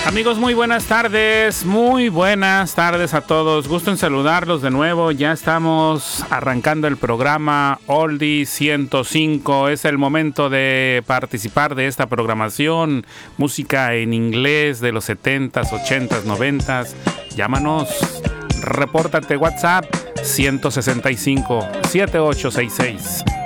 Amigos, muy buenas tardes a todos. Gusto en saludarlos de nuevo. Ya estamos arrancando el programa Oldie 105. Es el momento de participar de esta programación. Música en inglés de los 70s, 80s, 90s. Llámanos, repórtate WhatsApp 165 7866.